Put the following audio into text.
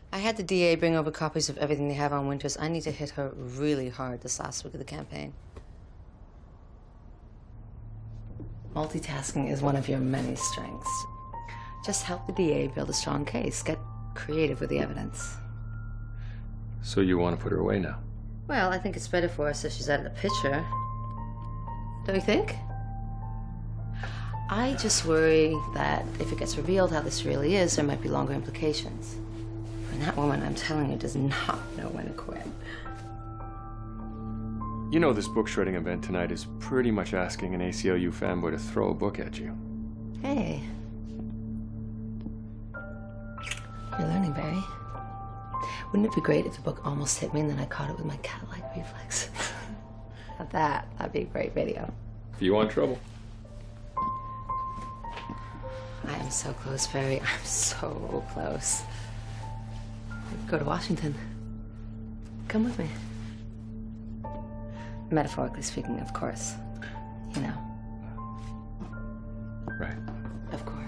I had the DA bring over copies of everything they have on Winters. I need to hit her really hard this last week of the campaign. Multitasking is one of your many strengths. Just help the DA build a strong case. Get creative with the evidence. So you want to put her away now? Well, I think it's better for us if she's out of the picture. Don't you think? I just worry that if it gets revealed how this really is, there might be longer implications. And that woman, I'm telling you, does not know when to quit. You know this book shredding event tonight is pretty much asking an ACLU fanboy to throw a book at you. Hey. You're learning, Barry. Wouldn't it be great if the book almost hit me and then I caught it with my cat-like reflex? Now that'd be a great video. If you want trouble. I am so close, Barry. I'm so close. Go to Washington. Come with me. Metaphorically speaking, of course. You know. Right. Of course.